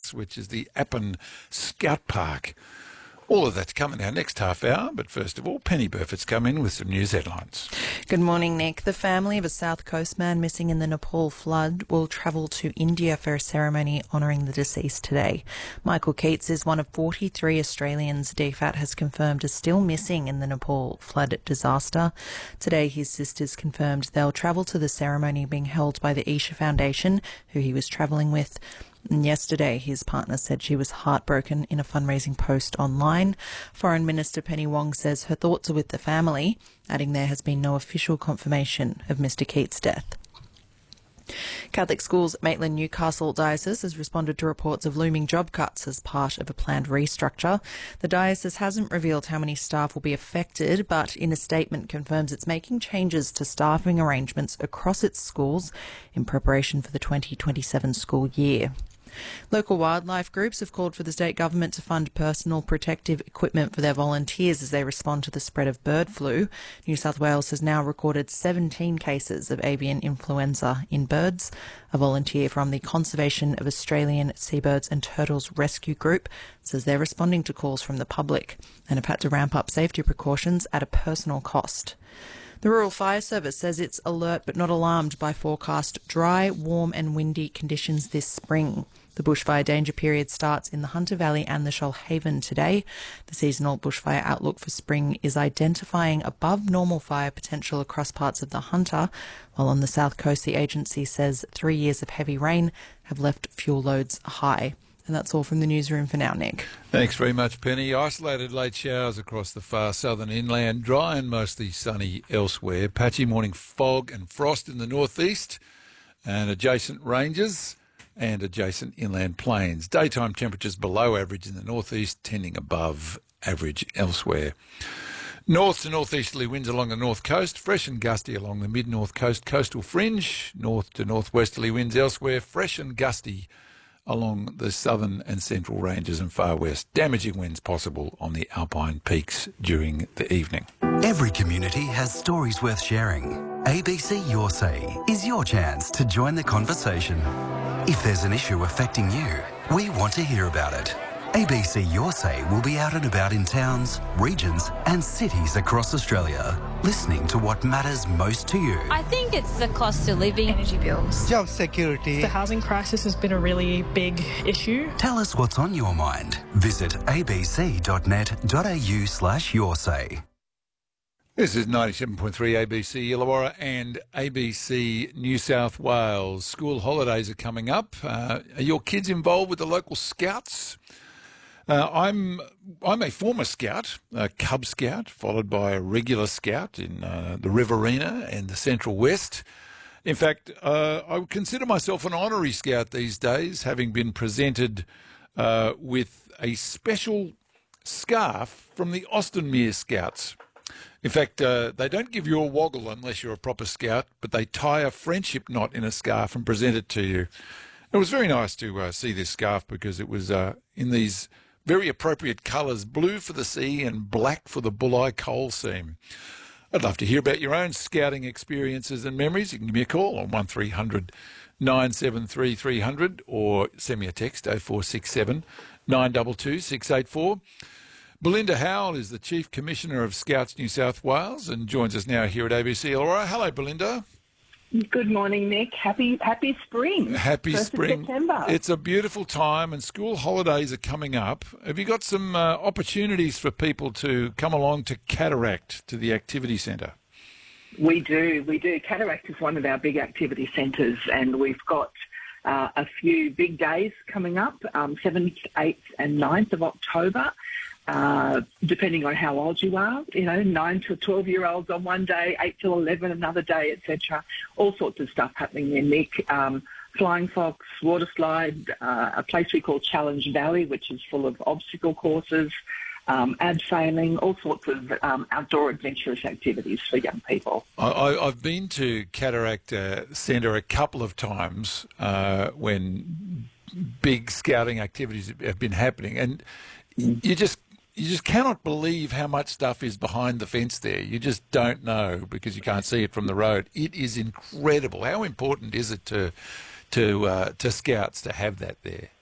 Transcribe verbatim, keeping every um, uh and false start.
Scouts, which is the Appin Scout Park. All of that's coming our next half hour, but first of all, Penny Burford's come in with some news headlines. Good morning, Nick. The family of a South Coast man missing in the Nepal flood will travel to India for a ceremony honouring the deceased today. Michael Keats is one of forty-three Australians D F A T has confirmed is still missing in the Nepal flood disaster. Today, his sisters confirmed they'll travel to the ceremony being held by the Isha Foundation, who he was travelling with. And yesterday, his partner said she was heartbroken in a fundraising post online. Foreign Minister Penny Wong says her thoughts are with the family, adding there has been no official confirmation of Mister Keats' death. Catholic Schools Maitland Newcastle Diocese has responded to reports of looming job cuts as part of a planned restructure. The diocese hasn't revealed how many staff will be affected, but in a statement confirms it's making changes to staffing arrangements across its schools in preparation for the twenty twenty-seven school year. Local wildlife groups have called for the state government to fund personal protective equipment for their volunteers as they respond to the spread of bird flu. New South Wales has now recorded seventeen cases of avian influenza in birds. A volunteer from the Conservation of Australian Seabirds and Turtles Rescue Group says they're responding to calls from the public and have had to ramp up safety precautions at a personal cost. The Rural Fire Service says it's alert but not alarmed by forecast dry, warm and windy conditions this spring. The bushfire danger period starts in the Hunter Valley and the Shoalhaven today. The seasonal bushfire outlook for spring is identifying above normal fire potential across parts of the Hunter, while on the south coast the agency says three years of heavy rain have left fuel loads high. And that's all from the newsroom for now, Nick. Thanks very much, Penny. Isolated late showers across the far southern inland, dry and mostly sunny elsewhere. Patchy morning fog and frost in the northeast and adjacent ranges and adjacent inland plains. Daytime temperatures below average in the northeast, tending above average elsewhere. North to northeasterly winds along the north coast, fresh and gusty along the mid-north coast coastal fringe. North to northwesterly winds elsewhere, fresh and gusty along the southern and central ranges and far west. Damaging winds possible on the alpine peaks during the evening. Every community has stories worth sharing. A B C Your Say is your chance to join the conversation. If there's an issue affecting you, we want to hear about it. A B C Your Say will be out and about in towns, regions and cities across Australia, listening to what matters most to you. I think it's the cost of living. Energy bills. Job security. The housing crisis has been a really big issue. Tell us what's on your mind. Visit abc.net.au slash your say. This is ninety-seven point three A B C Illawarra and A B C New South Wales. School holidays are coming up. Uh, are your kids involved with the local scouts? Uh, I'm I'm a former scout, a Cub Scout, followed by a regular scout in uh, the Riverina and the Central West. In fact, uh, I would consider myself an honorary scout these days, having been presented uh, with a special scarf from the Austinmere Scouts. In fact, uh, they don't give you a woggle unless you're a proper scout, but they tie a friendship knot in a scarf and present it to you. It was very nice to uh, see this scarf because it was uh, in these very appropriate colours, blue for the sea and black for the Bulli coal seam. I'd love to hear about your own scouting experiences and memories. You can give me a call on one three hundred nine seven three three hundred or send me a text oh four six seven nine two two six eight four. Belinda Howell is the Chief Commissioner of Scouts New South Wales and joins us now here at A B C Illawarra. Hello, Belinda. Good morning, Nick. Happy happy spring. Happy First spring. Of September. It's a beautiful time and school holidays are coming up. Have you got some uh, opportunities for people to come along to Cataract, to the activity centre? We do. We do. Cataract is one of our big activity centres and we've got uh, a few big days coming up, um, seventh, eighth and ninth of October. Uh, depending on how old you are, you know, nine to twelve-year-olds on one day, eight to eleven another day, et cetera. All sorts of stuff happening there, Nick. Um, Flying Fox, water slide, uh, a place we call Challenge Valley, which is full of obstacle courses, um, abseiling, all sorts of um, outdoor adventurous activities for young people. I, I, I've been to Cataract uh, Centre a couple of times uh, when big scouting activities have been happening, and you just you just cannot believe how much stuff is behind the fence there. You just don't know because you can't see it from the road. It is incredible. How important is it to to uh, to scouts to have that there?